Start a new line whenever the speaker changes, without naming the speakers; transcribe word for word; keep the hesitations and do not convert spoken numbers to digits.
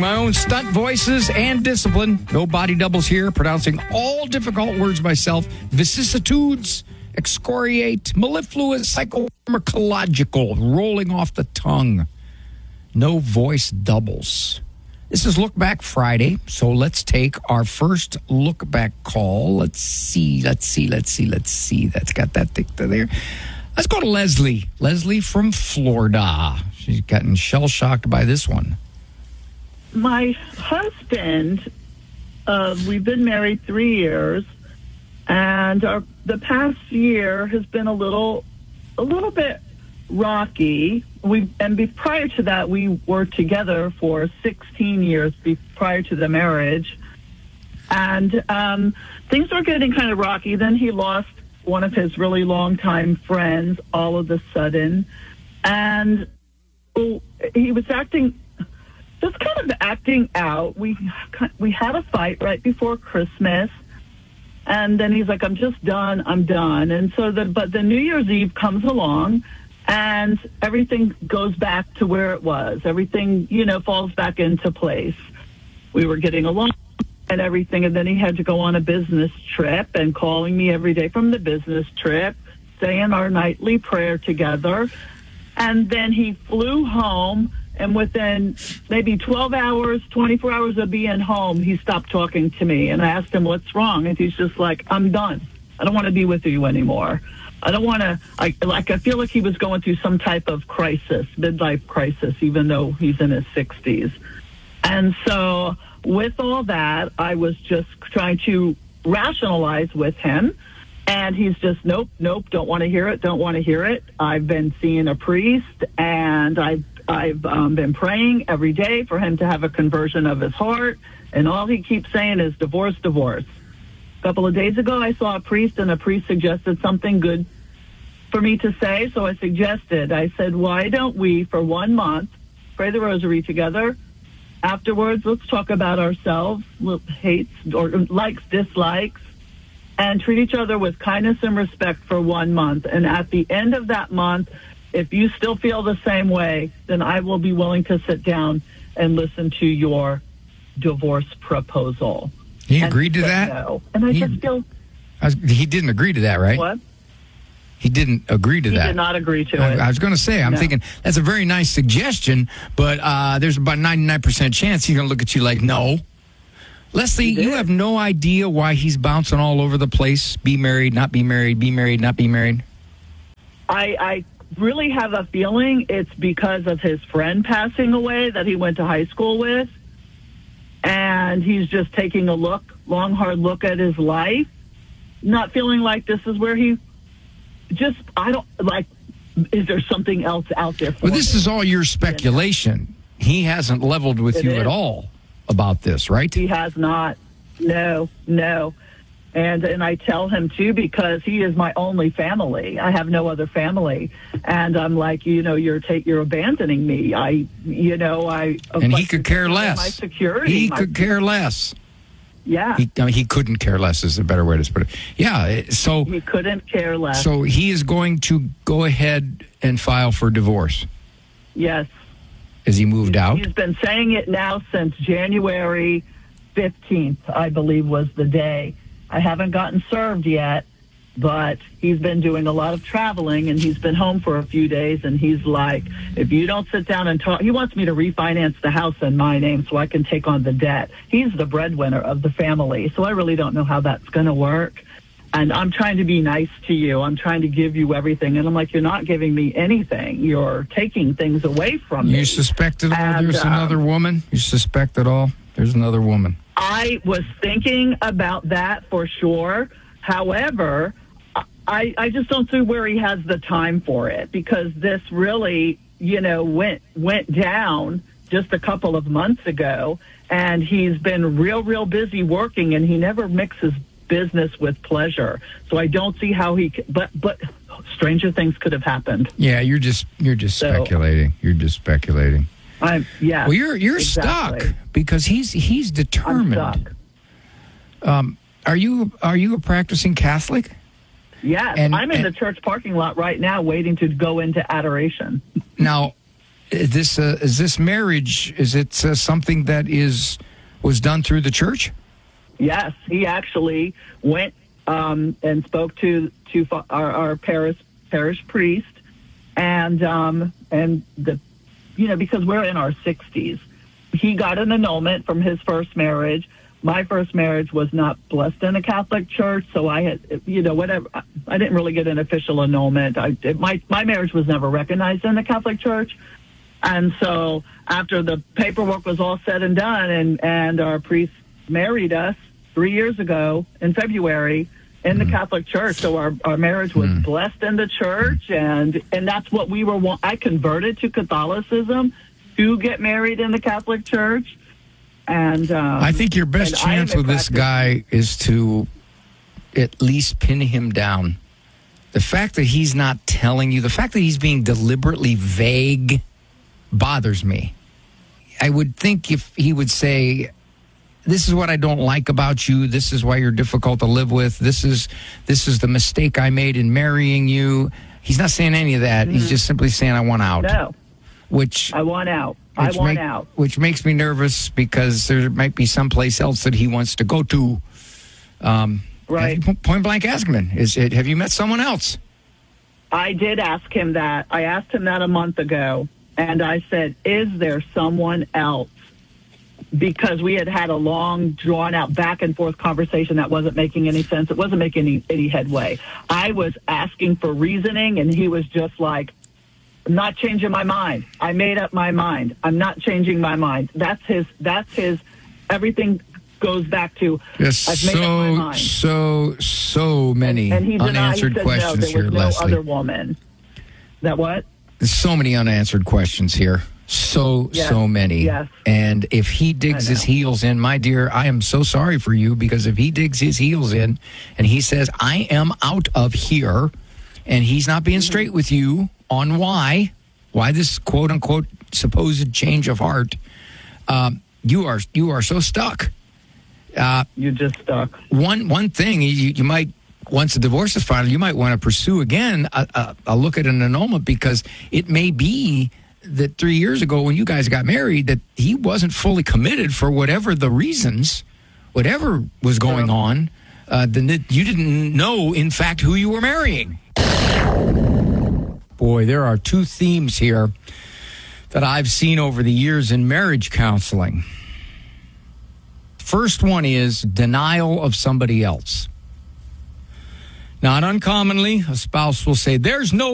my own stunt voices and discipline. No body doubles here. Pronouncing all difficult words myself. Vicissitudes, excoriate, mellifluous, psychopharmacological, rolling off the tongue. No voice doubles. This is Look Back Friday, so let's take our first Look Back call. Let's see, let's see, let's see, let's see. That's got that thing there. Let's go to Leslie. Leslie from Florida. She's gotten shell-shocked by this one.
My husband, uh, we've been married three years, and our, the past year has been a little, a little bit rocky. We and be, prior to that, we were together for sixteen years be, prior to the marriage, and um, things were getting kind of rocky. Then he lost one of his really longtime friends all of a sudden, and he was acting, just kind of acting out. We we had a fight right before Christmas, and then he's like, "I'm just done. I'm done." And so, the, but the New Year's Eve comes along, and everything goes back to where it was. Everything, you know, falls back into place. We were getting along and everything, and then he had to go on a business trip and calling me every day from the business trip, saying our nightly prayer together. And then he flew home, and within maybe twelve hours, twenty-four hours of being home, he stopped talking to me. And I asked him, what's wrong? And he's just like, I'm done. I don't want to be with you anymore. I don't want to, I, like, I feel like he was going through some type of crisis, midlife crisis, even though he's in his sixties. And so with all that, I was just trying to rationalize with him. And he's just, nope, nope, don't want to hear it, don't want to hear it. I've been seeing a priest, and I've, I've um, been praying every day for him to have a conversion of his heart. And all he keeps saying is divorce, divorce. A couple of days ago, I saw a priest, and a priest suggested something good for me to say. So I suggested, I said, why don't we, for one month, pray the rosary together? Afterwards, let's talk about ourselves, hates or likes, dislikes, and treat each other with kindness and respect for one month. And at the end of that month, if you still feel the same way, then I will be willing to sit down and listen to your divorce proposal.
He agreed to that?
No. And I
he,
just feel...
I was, he didn't agree to that, right?
What?
He didn't agree to
he
that.
He did not agree to
I,
it.
I was going to say, I'm
no.
thinking, that's a very nice suggestion, but uh, there's about ninety-nine percent chance he's going to look at you like, no. Leslie, you have no idea why he's bouncing all over the place. Be married, not be married, be married, not be married.
I, I really have a feeling it's because of his friend passing away that he went to high school with. And he's just taking a look, long, hard look at his life, not feeling like this is where he just, I don't, like, is there something else out there for
Well, this
him?
is all your speculation. He hasn't leveled with
It
you
is.
at all about this, right?
He has not. No, no. And and I tell him, too, because he is my only family. I have no other family. And I'm like, you know, you're take, you're abandoning me. I, you know, I...
And he could care less.
My security.
He
my,
could care less.
Yeah.
He, I mean, he couldn't care less is a better way to put it. Yeah, so...
He couldn't care less.
So he is going to go ahead and file for divorce.
Yes.
As he moved out?
He's been saying it now since January fifteenth, I believe was the day. I haven't gotten served yet, but he's been doing a lot of traveling, and he's been home for a few days, and he's like, if you don't sit down and talk, he wants me to refinance the house in my name so I can take on the debt. He's the breadwinner of the family, so I really don't know how that's going to work. And I'm trying to be nice to you. I'm trying to give you everything. And I'm like, you're not giving me anything. You're taking things away from me.
You suspect at all
and,
there's
um,
another woman? You suspect at all there's another woman?
I was thinking about that for sure. However, I, I just don't see where he has the time for it, because this really, you know, went went down just a couple of months ago, and he's been real, real busy working, and he never mixes business with pleasure. So I don't see how he could, but but stranger things could have happened.
Yeah, you're just you're just
So-
speculating. You're just speculating.
I'm yeah.
Well, you're you're
exactly.
stuck because he's he's
I'm
determined.
stuck.
Um, are you are you a practicing Catholic?
Yes,
And-
I'm in
and-
the church parking lot right now waiting to go into adoration.
Now, is this uh, is this marriage? Is it uh, something that is was done through the church?
Yes, he actually went um, and spoke to to our, our parish parish priest, and um, and the you know because we're in our sixties, he got an annulment from his first marriage. My first marriage was not blessed in a Catholic church, so I had, you know, whatever. I didn't really get an official annulment. I, it, my my marriage was never recognized in the Catholic church, and so after the paperwork was all said and done, and and our priest married us three years ago in February in the mm. Catholic church. So our, our marriage was mm. blessed in the church, and and that's what we were. I converted to Catholicism to get married in the Catholic church. And um,
I think your best chance with this guy is to at least pin him down. The fact that he's not telling you, the fact that he's being deliberately vague bothers me. I would think if he would say, this is what I don't like about you, this is why you're difficult to live with, this is this is the mistake I made in marrying you. He's not saying any of that. Mm-hmm. He's just simply saying, I want out.
No.
Which
I want out. I want
make,
out.
Which makes me nervous because there might be someplace else that he wants to go to. Um,
right.
Point blank ask him, is it, have you met someone else?
I did ask him that. I asked him that a month ago. And I said, is there someone else? Because we had had a long, drawn-out, back-and-forth conversation that wasn't making any sense. It wasn't making any, any headway. I was asking for reasoning, and he was just like, I'm not changing my mind. I made up my mind. I'm not changing my mind. That's his, that's his, everything goes back to,
yes,
I've made
so,
up my mind.
So, so many
and, and he denied,
unanswered
he said,
questions
no, there
here,
was no
Leslie.
other woman. That what?
There's so many unanswered questions here. So,
yes,
so many.
Yes.
And if he digs his heels in, my dear, I am so sorry for you, because if he digs his heels in and he says, I am out of here, and he's not being straight with you on why, why this quote unquote supposed change of heart, um, you are you are so stuck. Uh,
You're just stuck.
One one thing you, you might, once the divorce is filed, you might want to pursue again a, a, a look at an annulment, because it may be that three years ago when you guys got married that he wasn't fully committed for whatever the reasons, whatever was going
sure.
on, uh, then that you didn't know, in fact, who you were marrying. Boy, there are two themes here that I've seen over the years in marriage counseling. First one is denial of somebody else. Not uncommonly, a spouse will say, there's no